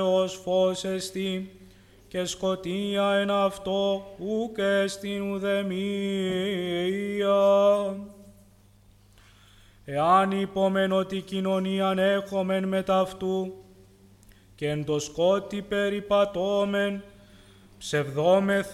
ως φως εστί, και σκοτία εν αυτό ουκ εστιν ουδεμία. Εάν είπομεν ότι κοινωνίαν έχομεν με ταυτού, και εν το σκότι περιπατώμεν, ψευδόμεθα